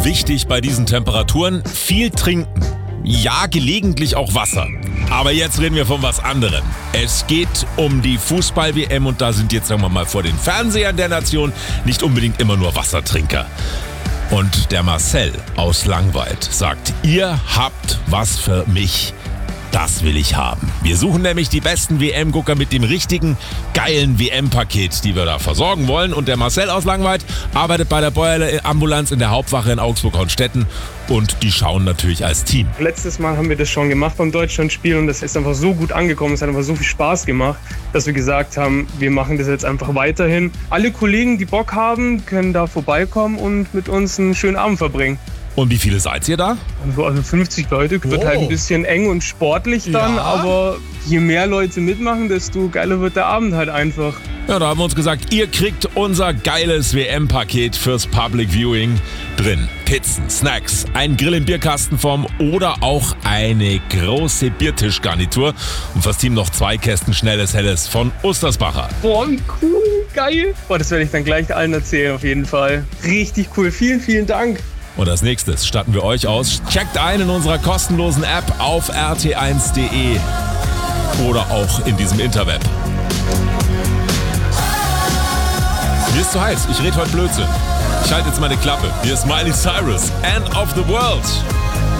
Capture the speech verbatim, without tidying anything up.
Wichtig bei diesen Temperaturen, viel trinken. Ja, gelegentlich auch Wasser. Aber jetzt reden wir von was anderem. Es geht um die Fußball-W M und da sind jetzt, sagen wir mal, vor den Fernsehern der Nation nicht unbedingt immer nur Wassertrinker. Und der Marcel aus Langweid sagt, ihr habt was für mich. Das will ich haben. Wir suchen nämlich die besten W M-Gucker mit dem richtigen, geilen W M-Paket, die wir da versorgen wollen. Und der Marcel aus Langweid arbeitet bei der Bäuerle-Ambulanz in der Hauptwache in Augsburg-Hornstetten. Und die schauen natürlich als Team. Letztes Mal haben wir das schon gemacht beim Deutschlandspiel und das ist einfach so gut angekommen. Es hat einfach so viel Spaß gemacht, dass wir gesagt haben, wir machen das jetzt einfach weiterhin. Alle Kollegen, die Bock haben, können da vorbeikommen und mit uns einen schönen Abend verbringen. Und wie viele seid ihr da? Also fünfzig Leute, wird Oh. halt ein bisschen eng und sportlich dann, Ja. aber je mehr Leute mitmachen, desto geiler wird der Abend halt einfach. Ja, da haben wir uns gesagt, ihr kriegt unser geiles W M-Paket fürs Public Viewing drin. Pizzen, Snacks, ein Grill in Bierkastenform oder auch eine große Biertischgarnitur. Und fürs Team noch zwei Kästen schnelles Helles von Ostersbacher. Boah, wie cool, geil. Boah, das werde ich dann gleich allen erzählen auf jeden Fall. Richtig cool, vielen, vielen Dank. Und als nächstes statten wir euch aus. Checkt ein in unserer kostenlosen App auf r t eins punkt d e oder auch in diesem Interweb. Mir ist zu heiß, ich rede heute Blödsinn. Ich halte jetzt meine Klappe. Hier ist Miley Cyrus, End of the World.